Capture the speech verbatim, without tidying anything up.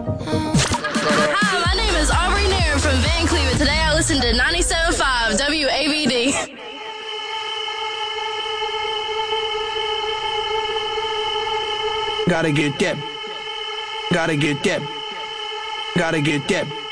Hi, my name is Aubrey Nairn from Van Cleveland. Today I listen to ninety-seven point five W A B D. Gotta get that. Gotta get that. Gotta get that.